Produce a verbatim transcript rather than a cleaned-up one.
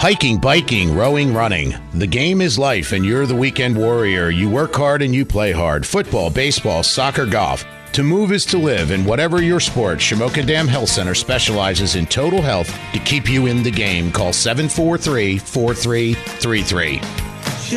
Hiking, biking, rowing, running. The game is life, and you're the weekend warrior. You work hard and you play hard. Football, baseball, soccer, golf. To move is to live, and whatever your sport, Shamokin Dam Health Center specializes in total health to keep you in the game. Call seven four three, four three three three.